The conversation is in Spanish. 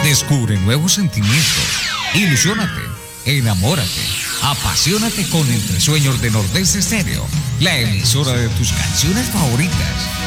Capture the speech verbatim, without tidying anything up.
Descubre nuevos sentimientos. Ilusiónate, enamórate, apasionate con Entre Sueños de Nordeste Estéreo, la emisora de tus canciones favoritas.